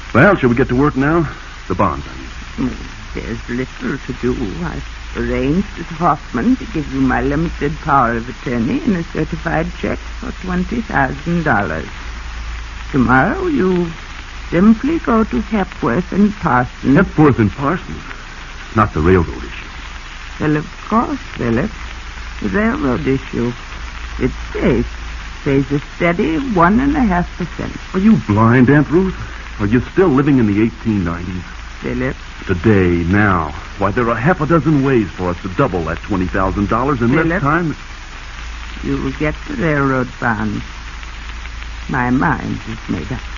Well, shall we get to work now? The bonds, I mean. There's little to do. I've arranged with Hoffman to give you my limited power of attorney and a certified check for $20,000. Tomorrow you simply go to Hepworth and Parsons. Hepworth and Parsons? Not the railroad issue. Well, of course, Philip. The railroad issue. It's safe. Pays a steady 1.5%. Are you blind, Aunt Ruth? Are you still living in the 1890s? Philip. Today, now. Why, there are half a dozen ways for us to double that $20,000 in less time. You will get the railroad bonds. My mind is made up.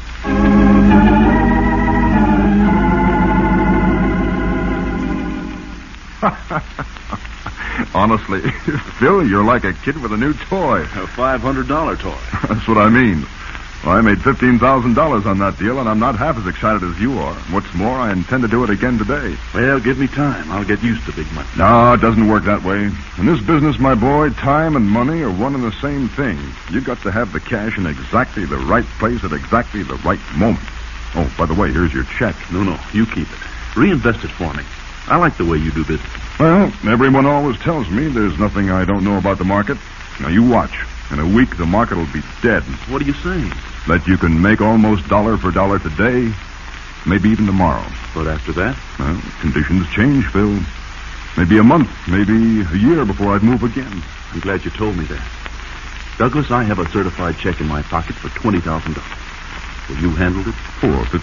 Honestly, Phil, you're like a kid with a new toy. A $500 toy. That's what I mean. Well, I made $15,000 on that deal, and I'm not half as excited as you are. What's more, I intend to do it again today. Well, give me time. I'll get used to big money. No, it doesn't work that way. In this business, my boy, time and money are one and the same thing. You've got to have the cash in exactly the right place at exactly the right moment. Oh, by the way, here's your check. No, you keep it. Reinvest it for me. I like the way you do business. Well, everyone always tells me there's nothing I don't know about the market. Now, you watch. In a week, the market will be dead. What are you saying? That you can make almost dollar for dollar today, maybe even tomorrow. But after that? Well, conditions change, Phil. Maybe a month, maybe a year before I'd move again. I'm glad you told me that. Douglas, I have a certified check in my pocket for $20,000. Will you handle it? Oh, if